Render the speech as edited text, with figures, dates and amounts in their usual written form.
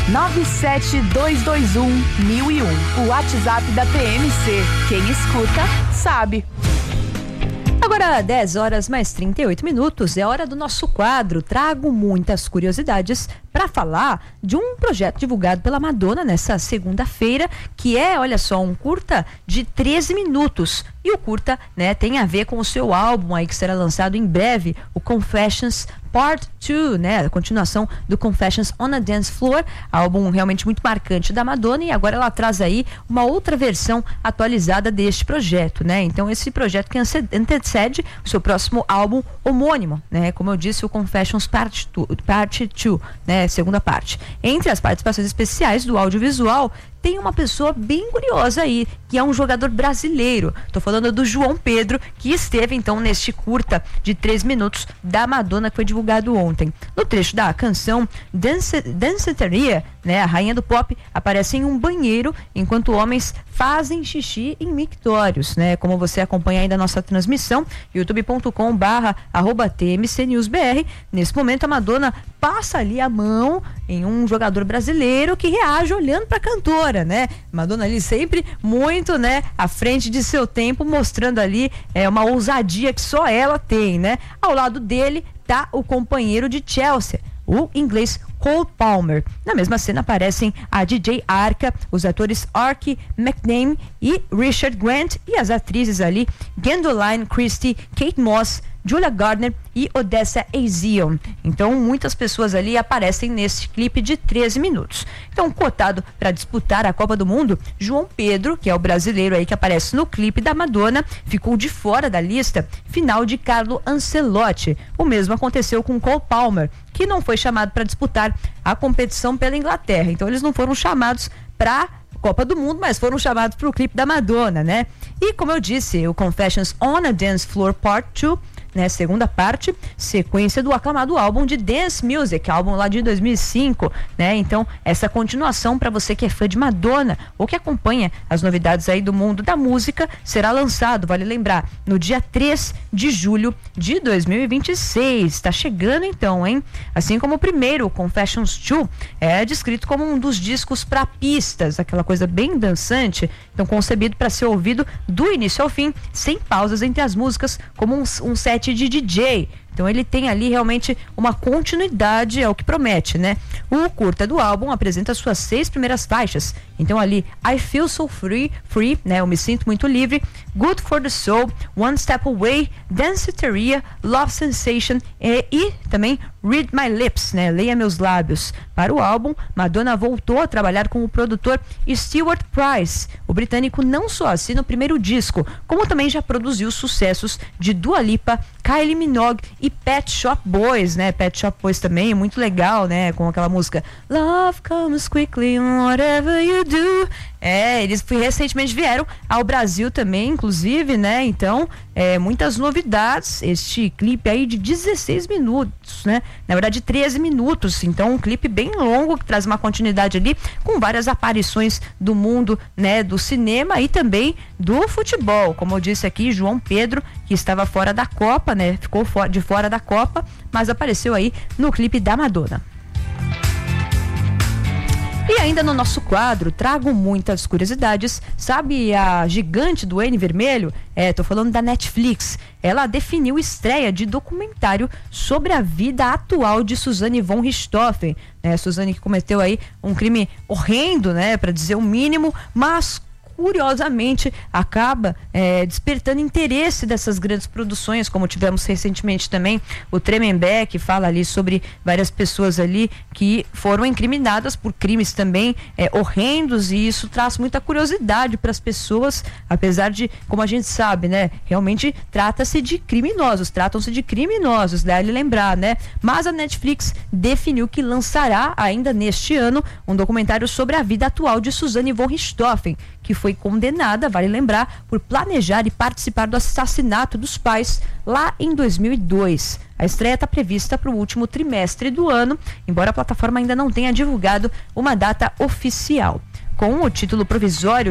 97221-1001. O WhatsApp da PMC. Quem escuta, sabe. Agora, 10 horas mais 38 minutos, é hora do nosso quadro. Trago muitas curiosidades para falar de um projeto divulgado pela Madonna nessa segunda-feira, que é, olha só, um curta de 13 minutos. E o curta, né, tem a ver com o seu álbum aí que será lançado em breve, o Confessions Part 2, né, a continuação do Confessions on a Dance Floor, álbum realmente muito marcante da Madonna, e agora ela traz aí uma outra versão atualizada deste projeto, né? Então esse projeto que antecede o seu próximo álbum homônimo, né? Como eu disse, o Confessions Part 2, né, segunda parte. Entre as participações especiais do audiovisual, tem uma pessoa bem curiosa aí, que é um jogador brasileiro. Tô falando do João Pedro, que esteve então neste curta de 3 minutos da Madonna, que foi divulgado ontem. No trecho da canção, Danceteria, né, a rainha do pop, aparece em um banheiro, enquanto homens fazem xixi em mictórios, né? Como você acompanha aí da nossa transmissão, youtube.com/TMCNewsBR. Nesse momento a Madonna passa ali a mão em um jogador brasileiro que reage olhando para a cantora, né? Madonna ali sempre muito, né, à frente de seu tempo, mostrando ali uma ousadia que só ela tem, né? Ao lado dele tá o companheiro de Chelsea, o inglês Cole Palmer. Na mesma cena aparecem a DJ Arca, os atores Arky McName e Richard Grant e as atrizes ali Gwendoline Christie, Kate Moss, Julia Gardner e Odessa Ezion. Então muitas pessoas ali aparecem nesse clipe de 13 minutos. Então, cotado para disputar a Copa do Mundo, João Pedro, que é o brasileiro aí que aparece no clipe da Madonna, ficou de fora da lista final de Carlo Ancelotti. O mesmo aconteceu com Cole Palmer, que não foi chamado para disputar a competição pela Inglaterra. Então eles não foram chamados para Copa do Mundo, mas foram chamados para o clipe da Madonna, né? E como eu disse, o Confessions on a Dance Floor Part 2, né, segunda parte, sequência do aclamado álbum de Dance Music, álbum lá de 2005, né? Então, essa continuação para você que é fã de Madonna ou que acompanha as novidades aí do mundo da música, será lançado, vale lembrar, no dia 3 de julho de 2026. Tá chegando então, hein? Assim como o primeiro, o Confessions 2, é descrito como um dos discos para pistas, aquela coisa bem dançante, então concebido para ser ouvido do início ao fim, sem pausas entre as músicas, como um set de DJ. Então ele tem ali realmente uma continuidade, é o que promete, né? O curta do álbum apresenta suas 6 primeiras faixas. Então ali, I Feel So Free, né? Eu me sinto muito livre, Good for the Soul, One Step Away, Danceteria, Love Sensation e também Read My Lips, né? Leia Meus Lábios. Para o álbum, Madonna voltou a trabalhar com o produtor Stuart Price. O britânico não só assina o primeiro disco, como também já produziu sucessos de Dua Lipa, Kylie Minogue e Pet Shop Boys, né? Pet Shop Boys também, muito legal, né? Com aquela música Love Comes Quickly, Whatever You Do. Eles recentemente vieram ao Brasil também, inclusive, né? Então, muitas novidades. Este clipe aí de 16 minutos, né? Na verdade, 13 minutos. Então, um clipe bem longo que traz uma continuidade ali com várias aparições do mundo, né? Do cinema e também do futebol. Como eu disse aqui, João Pedro, que estava fora da Copa, né? Ficou de fora da Copa, mas apareceu aí no clipe da Madonna. E ainda no nosso quadro, trago muitas curiosidades. Sabe a gigante do N vermelho? Tô falando da Netflix. Ela definiu estreia de documentário sobre a vida atual de Suzanne von Richthofen. Suzanne que cometeu aí um crime horrendo, né? Para dizer o mínimo, mas curiosamente acaba despertando interesse dessas grandes produções, como tivemos recentemente também o Tremembé, que fala ali sobre várias pessoas ali que foram incriminadas por crimes também horrendos, e isso traz muita curiosidade para as pessoas, apesar de, como a gente sabe, né, realmente tratam-se de criminosos, deve lembrar, né? Mas a Netflix definiu que lançará ainda neste ano um documentário sobre a vida atual de Suzanne von Richthofen, que foi condenada, vale lembrar, por planejar e participar do assassinato dos pais lá em 2002. A estreia está prevista para o último trimestre do ano, embora a plataforma ainda não tenha divulgado uma data oficial. Com o título provisório